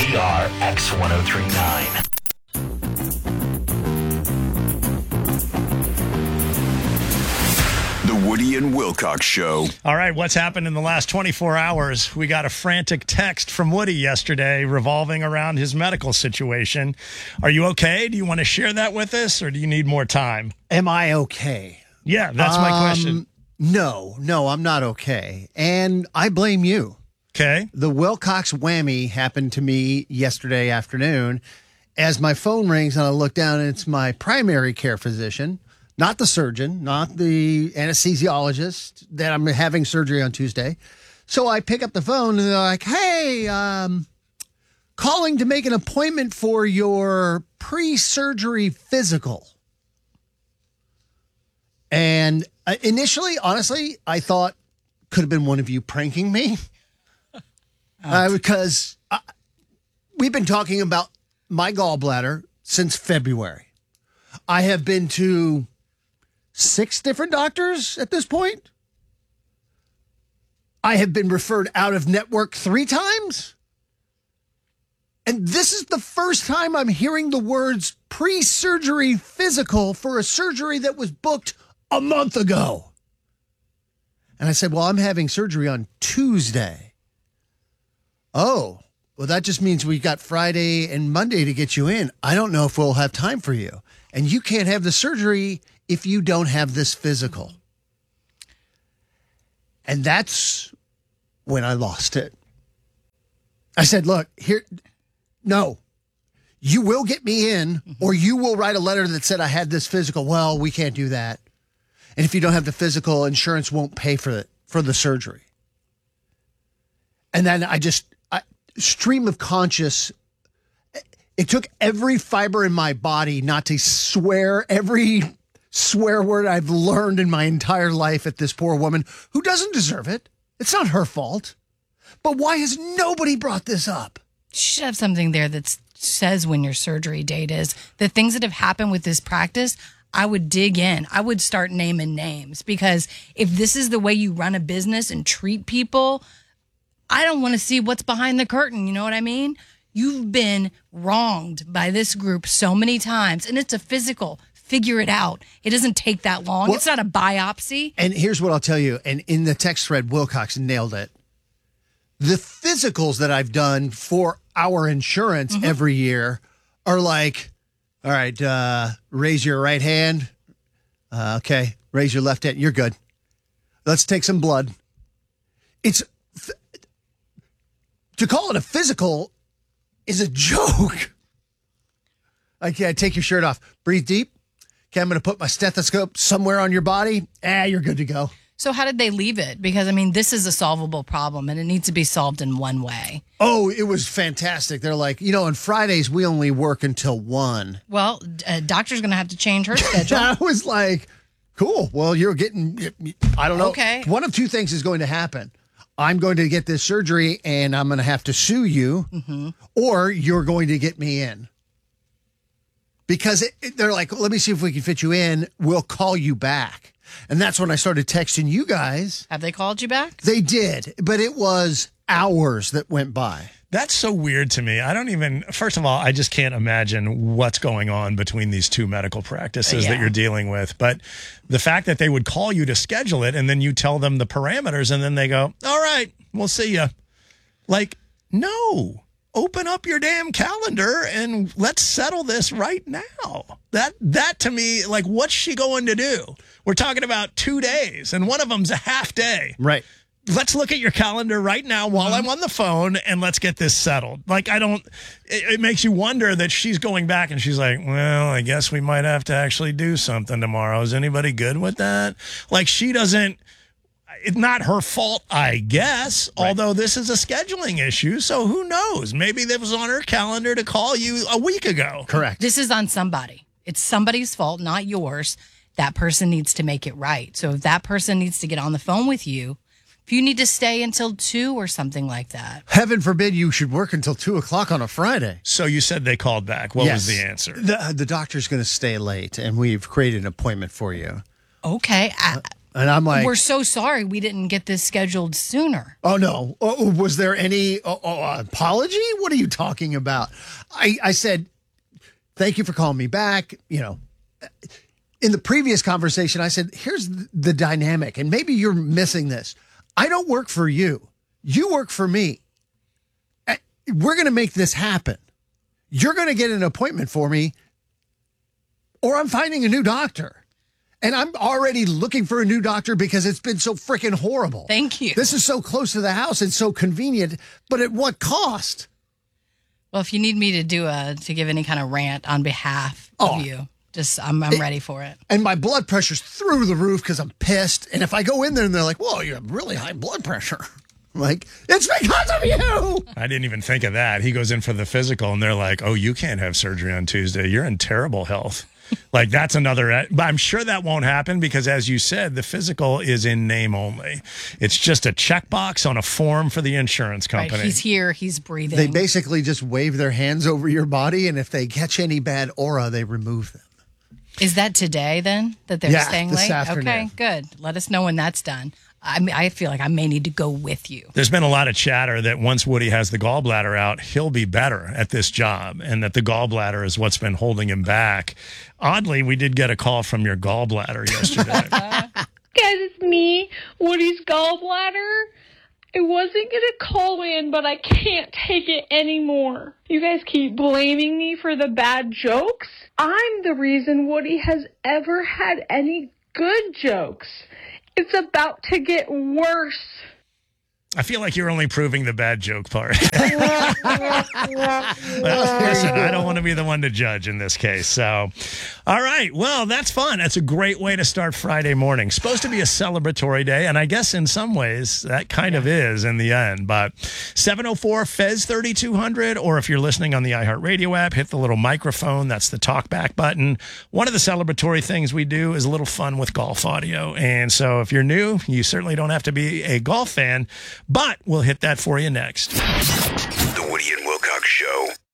WTBR X1039. The Woody and Wilcox Show. All right, what's happened in the last 24 hours? We got a frantic text from Woody yesterday revolving around his medical situation. Are you okay? Do you want to share that with us, or do you need more time? Am I okay? Yeah, that's my question. No, I'm not okay. And I blame you. Okay. The Wilcox whammy happened to me yesterday afternoon as my phone rings and I look down and it's my primary care physician, not the surgeon, not the anesthesiologist that I'm having surgery on Tuesday. So I pick up the phone and they're like, hey, calling to make an appointment for your pre-surgery physical. And initially, honestly, I thought could have been one of you pranking me. Because we've been talking about my gallbladder since February. I have been to 6 different doctors at this point. I have been referred out of network 3 times. And this is the first time I'm hearing the words pre-surgery physical for a surgery that was booked a month ago. And I said, well, I'm having surgery on Tuesday. Oh, well, that just means we got Friday and Monday to get you in. I don't know if we'll have time for you. And you can't have the surgery if you don't have this physical. And that's when I lost it. I said, look, no, you will get me in or you will write a letter that said I had this physical. Well, we can't do that. And if you don't have the physical, insurance won't pay for the surgery. And then stream of conscious, it took every fiber in my body not to swear every swear word I've learned in my entire life at this poor woman who doesn't deserve it. It's not her fault. But why has nobody brought this up? You should have something there that says when your surgery date is. The things that have happened with this practice, I would dig in. I would start naming names, because if this is the way you run a business and treat people, I don't want to see what's behind the curtain. You know what I mean? You've been wronged by this group so many times, and it's a physical. Figure it out. It doesn't take that long. Well, it's not a biopsy. And here's what I'll tell you. And in the text thread, Wilcox nailed it. The physicals that I've done for our insurance every year are like, all right, raise your right hand. Okay, raise your left hand. You're good. Let's take some blood. To call it a physical is a joke. Okay, take your shirt off. Breathe deep. Okay, I'm going to put my stethoscope somewhere on your body. You're good to go. So how did they leave it? Because, I mean, this is a solvable problem, and it needs to be solved in one way. Oh, it was fantastic. They're like, on Fridays, we only work until 1. Well, a doctor's going to have to change her schedule. I was like, cool. Well, you're getting, I don't know. Okay. One of 2 things is going to happen. I'm going to get this surgery, and I'm going to have to sue you, or you're going to get me in. Because they're like, let me see if we can fit you in. We'll call you back. And that's when I started texting you guys. Have they called you back? They did, but it was hours that went by. That's so weird to me. First of all, I just can't imagine what's going on between these 2 medical practices that you're dealing with. But the fact that they would call you to schedule it and then you tell them the parameters and then they go, all right, we'll see you. Like, no. Open up your damn calendar and let's settle this right now. That to me, like, what's she going to do? We're talking about 2 days and one of them's a half day. Right. Let's look at your calendar right now while I'm on the phone and let's get this settled. Like, it makes you wonder that she's going back and she's like, well, I guess we might have to actually do something tomorrow. Is anybody good with that? Like, it's not her fault, I guess, right. Although this is a scheduling issue. So who knows? Maybe that was on her calendar to call you a week ago. Correct. This is on somebody. It's somebody's fault, not yours. That person needs to make it right. So if that person needs to get on the phone with you, if you need to stay until 2 or something like that. Heaven forbid you should work until 2 o'clock on a Friday. So you said they called back. What was the answer? The doctor's going to stay late, and we've created an appointment for you. Okay. And I'm like, We're so sorry we didn't get this scheduled sooner. oh, no. Oh, was there any apology? What are you talking about? I said, thank you for calling me back. You know, in the previous conversation, I said, here's the dynamic, and maybe you're missing this. I don't work for you. You work for me. We're going to make this happen. You're going to get an appointment for me, or I'm finding a new doctor. And I'm already looking for a new doctor because it's been so freaking horrible. Thank you. This is so close to the house. It's so convenient, but at what cost? Well, if you need me to give any kind of rant on behalf of you, I'm ready for it. And my blood pressure's through the roof because I'm pissed. And if I go in there and they're like, whoa, you have really high blood pressure. I'm like, it's because of you. I didn't even think of that. He goes in for the physical and they're like, oh, you can't have surgery on Tuesday. You're in terrible health. Like, that's another, but I'm sure that won't happen because, as you said, the physical is in name only. It's just a checkbox on a form for the insurance company. Right, he's here, he's breathing. They basically just wave their hands over your body, and if they catch any bad aura, they remove them. Is that today then that they're staying this late? afternoon. Okay, good. Let us know when that's done. I feel like I may need to go with you. There's been a lot of chatter that once Woody has the gallbladder out, he'll be better at this job, and that the gallbladder is what's been holding him back. Oddly, we did get a call from your gallbladder yesterday. Guys, it's me, Woody's gallbladder. I wasn't going to call in, but I can't take it anymore. You guys keep blaming me for the bad jokes. I'm the reason Woody has ever had any good jokes. It's about to get worse. I feel like you're only proving the bad joke part. Well, listen, I don't want to be the one to judge in this case. So, all right. Well, that's fun. That's a great way to start Friday morning. Supposed to be a celebratory day, and I guess in some ways that kind of is in the end. But 704 Fez 3200, or if you're listening on the iHeartRadio app, hit the little microphone. That's the talk back button. One of the celebratory things we do is a little fun with golf audio. And so if you're new, you certainly don't have to be a golf fan, but we'll hit that for you next. The Woody and Wilcox Show.